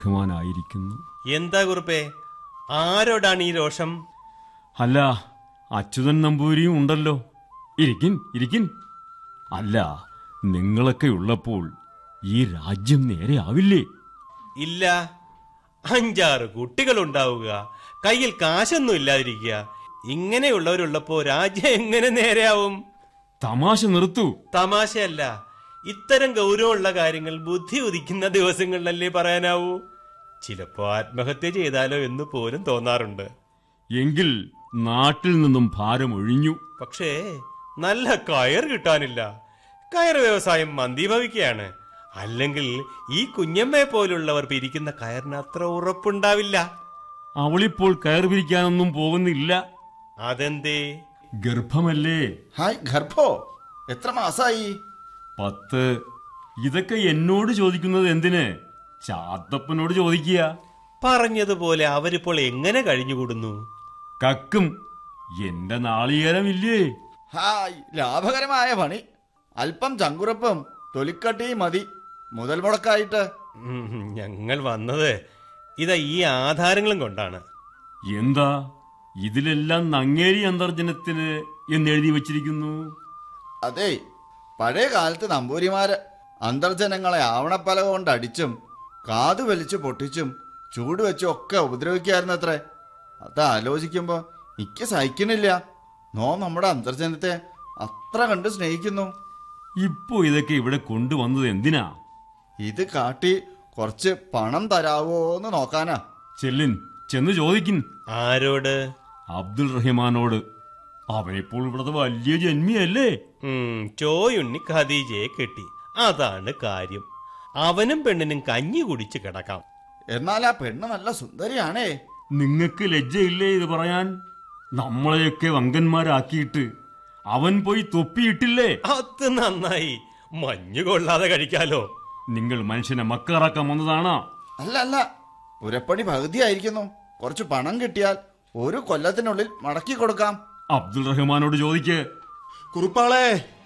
ബഹുമാനായിരിക്കുന്നു. എന്താ കുറുപ്പേ, ആരോടാണ് ഈ രോഷം? അല്ല, അച്യുതൻ നമ്പൂരിയും ഉണ്ടല്ലോ. ഇരിക്കിൻ ഇരിക്കിൻ. അല്ല, നിങ്ങളൊക്കെ ഉള്ളപ്പോൾ ഈ രാജ്യം നേരെയാവില്ലേ? ഇല്ല, 5-6 കുട്ടികളുണ്ടാവുക, കയ്യിൽ കാശൊന്നും ഇല്ലാതിരിക്കുക, ഇങ്ങനെയുള്ളവരുള്ളപ്പോ രാജ്യം എങ്ങനെ നേരെയാവും? തമാശ നിർത്തൂ. തമാശയല്ല, ഇത്തരം ഗൗരവമുള്ള കാര്യങ്ങൾ ബുദ്ധി ഉദിക്കുന്ന ദിവസങ്ങളിലല്ലേ പറയാനാവൂ. ചിലപ്പോ ആത്മഹത്യ ചെയ്താലോ എന്ന് പോലും തോന്നാറുണ്ട്. എങ്കിൽ നാട്ടിൽ നിന്നും ഭാരം ഒഴിഞ്ഞു. പക്ഷേ നല്ല കയർ കിട്ടാനില്ല. കയർ വ്യവസായം മന്ദീഭവിക്കുകയാണ്. അല്ലെങ്കിൽ ഈ കുഞ്ഞമ്മയെ പോലുള്ളവർ പിരിക്കുന്ന കയറിന് അത്ര ഉറപ്പുണ്ടാവില്ല. അവളിപ്പോൾ കയർ പിരിക്കാനൊന്നും പോകുന്നില്ല. അതെന്തേ? ഗർഭമല്ലേ. ഹായ്, ഗർഭോ? എത്ര മാസായി? 10. ഇതൊക്കെ എന്നോട് ചോദിക്കുന്നത് എന്തിന്? ചാത്തപ്പനോട് ചോദിക്കുക. പറഞ്ഞതുപോലെ അവരിപ്പോൾ എങ്ങനെ കഴിഞ്ഞുകൂടുന്നു? കക്കും. എന്റെ നാളികേരമില്ലേ? ഹായ്, ലാഭകരമായ പണി. അല്പം ചങ്കുറപ്പും തൊലിക്കട്ടിയും മതി മുതൽ മുടക്കായിട്ട്. ഞങ്ങൾ വന്നത് ഇതാ ഈ ആധാരങ്ങളും കൊണ്ടാണ്. എന്താ ഇതിലെല്ലാം നങ്ങേരി അന്തർജനത്തിന് എന്നെഴുതി വച്ചിരിക്കുന്നു? അതെ, പഴയ കാലത്ത് നമ്പൂരിമാര് അന്തർജനങ്ങളെ ആവണപ്പലക കൊണ്ട് അടിച്ചും കാതു വലിച്ചു പൊട്ടിച്ചും ചൂടുവെച്ചും ഒക്കെ ഉപദ്രവിക്കായിരുന്നത്രേ. അത് ആലോചിക്കുമ്പോ എനിക്ക് സഹിക്കണില്ല. നമ്മുടെ അന്തർജനത്തെ അത്ര കണ്ട് സ്നേഹിക്കുന്നു. ഇപ്പോ ഇതൊക്കെ ഇവിടെ കൊണ്ടുവന്നത് എന്തിനാ? ഇത് കാട്ടി കുറച്ച് പണം തരാവോന്ന് നോക്കാനാ. ചെല്ലിൻ, ചെന്ന് ചോദിക്കിൻ. ആരോട്? അബ്ദുൾ റഹ്മാനോട്. അവനിപ്പോൾ ഇവിടുത്തെ വലിയ ജന്മിയല്ലേ. ചോയുണ്ണി ഖദീജയെ കെട്ടി, അതാണ് കാര്യം. അവനും പെണ്ണിനും കഞ്ഞി കുടിച്ച് കിടക്കാം. എന്നാൽ ആ പെണ്ണ് നല്ല സുന്ദരിയാണേ. നിങ്ങക്ക് ലജ്ജയില്ലേ ഇത് പറയാൻ? നമ്മളെയൊക്കെ വങ്കന്മാരാക്കിയിട്ട് അവൻ പോയി തൊപ്പിയിട്ടില്ലേ? അത് നന്നായി, മഞ്ഞു കൊള്ളാതെ കഴിക്കാലോ. നിങ്ങൾ മനുഷ്യനെ മക്കാറാക്കാൻ വന്നതാണോ? അല്ല അല്ല, പുരപ്പണി പകുതിയായിരിക്കുന്നു. കുറച്ച് പണം കിട്ടിയാൽ 1 കൊല്ലത്തിനുള്ളിൽ മടക്കി കൊടുക്കാം. അബ്ദുൾ റഹ്മാനോട് ചോദിക്ക്. കുറുപ്പാളെ,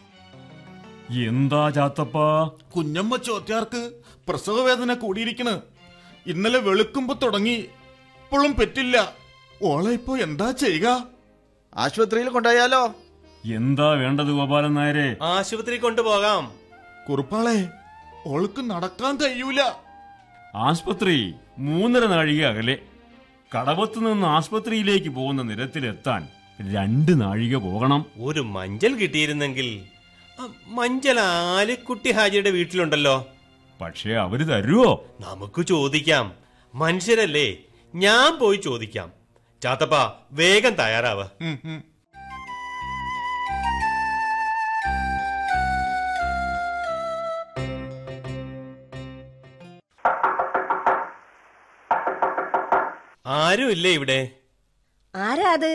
എന്താ ചാത്തപ്പാ? കുഞ്ഞമ്മ ചോദ്യാർക്ക് പ്രസവവേദന കൂടിയിരിക്കണ്. ഇന്നലെ വെളുക്കുമ്പോ തുടങ്ങി, ഇപ്പോഴും പറ്റില്ല. ഓളെ ഇപ്പോ എന്താ ചെയ്യുക? ആശുപത്രിയിൽ കൊണ്ടുപോയാലോ? എന്താ വേണ്ടത് ഗോപാലൻ നായരെ? ആശുപത്രി കൊണ്ടുപോകാം. കുറുപ്പാളെ, ഓൾക്ക് നടക്കാൻ കഴിയൂല. ആസ്പത്രി 3.5 നാഴിക അകലെ. കടവത്ത് നിന്ന് ആസ്പത്രിയിലേക്ക് പോകുന്ന നിരത്തിലെത്താൻ 2 നാഴിക പോകണം. ഒരു മഞ്ചൽ കിട്ടിയിരുന്നെങ്കിൽ. മഞ്ചൽ ആലിക്കുട്ടി ഹാജിയുടെ വീട്ടിലുണ്ടല്ലോ. പക്ഷേ അവര് തരുവോ? നമുക്ക് ചോദിക്കാം. മനുഷ്യരല്ലേ, ഞാൻ പോയി ചോദിക്കാം. ചാത്തപ്പ, വേഗം തയ്യാറാവ്. ആരും ഇല്ലേ ഇവിടെ? ആരാ അത്?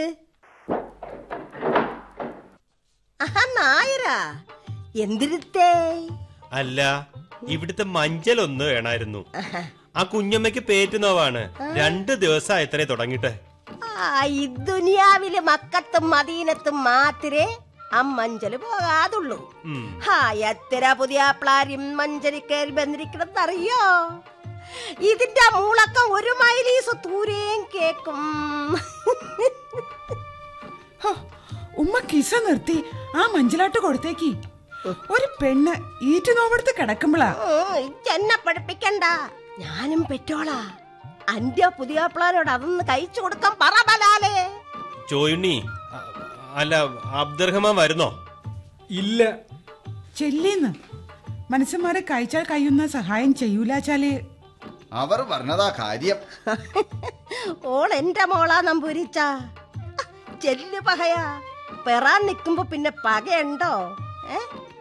നായരാ, എന്തിരുത്തേ? അല്ല, ഇവിടുത്തെ മഞ്ചൽ ഒന്ന് വേണമായിരുന്നു. ആ കുഞ്ഞമ്മയ്ക്ക് പേറ്റുന്നോവാണ്. 2 ദിവസം എത്ര തുടങ്ങിട്ട്. ഈ ദുനിയാവില് മക്കത്തും മദീനത്തും മാത്രേ അമ്മഞ്ചല് പോകാതുള്ളൂ. എത്ര പുതിയ പ്ലാരും മഞ്ചരി കയറി ബന്ധിരിക്കണമെന്നറിയോ? ഇതിന്റെ മൂളക്കം 1 മൈലീസ് ദൂരേം കേക്കും. ഉമ്മ കിസ നിർത്തി ആ മഞ്ചലാട്ട് കൊടുത്തേക്ക്. ഒരു പെണ്ണ് ഈറ്റുനോവടുത്ത് കിടക്കുമ്പോളാ. എന്നെ പഠിപ്പിക്കണ്ട, ഞാനും പെറ്റോളാ. അന്റെ പുതിയ പ്ലാനോട് അതൊന്ന് കഴിച്ചു കൊടുക്കാൻ പറ ബലാലേ. ചോയുണ്ണി, അല്ല അബ്ദുറഹ്മാൻ വരുന്നോ? ഇല്ല. ചെല്ലിന്ന് മനുഷ്യന്മാരെ കഴിച്ചാൽ കഴിയുന്ന സഹായം ചെയ്യൂലാച്ചാല് അവർ പറഞ്ഞതാ കാര്യം. ഓൾ എന്റെ മോളാ നമ്പൂരിച്ച. ചെല്ലു പകയാ. പെറാൻ നിക്കുമ്പോ പിന്നെ പകയുണ്ടോ?